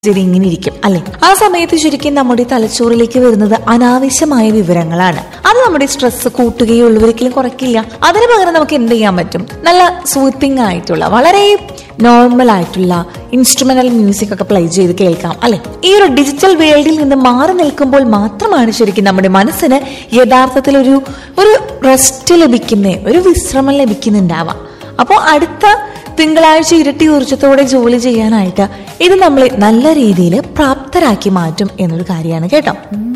ഇങ്ങനെ ഇരിക്കും അല്ലെ. ആ സമയത്ത് ശരിക്കും നമ്മുടെ തലച്ചോറിലേക്ക് വരുന്നത് അനാവശ്യമായ വിവരങ്ങളാണ്. അത് നമ്മുടെ സ്ട്രെസ് കൂട്ടുകയുള്ളൂ, ഒരിക്കലും കുറയ്ക്കില്ല. അതിന് പകരം നമുക്ക് എന്ത് ചെയ്യാൻ പറ്റും? നല്ല സൂത്തിങ് ആയിട്ടുള്ള, വളരെ നോർമൽ ആയിട്ടുള്ള ഇൻസ്ട്രുമെന്റൽ മ്യൂസിക് ഒക്കെ പ്ലേ ചെയ്ത് കേൾക്കാം അല്ലെ. ഈ ഒരു ഡിജിറ്റൽ വേൾഡിൽ നിന്ന് മാറി നിൽക്കുമ്പോൾ മാത്രമാണ് ശരിക്കും നമ്മുടെ മനസ്സിന് യഥാർത്ഥത്തിൽ ഒരു റെസ്റ്റ് ലഭിക്കുന്നേ, ഒരു വിശ്രമം ലഭിക്കുന്നുണ്ടാവാം. അപ്പോൾ അടുത്ത തിങ്കളാഴ്ച ഇരട്ടി ഊർജ്ജത്തോടെ ജോലി ചെയ്യാനായിട്ട് ഇത് നമ്മളെ നല്ല രീതിയിൽ പ്രാപ്തരാക്കി മാറ്റും എന്നൊരു കാര്യമാണ് കേട്ടോ.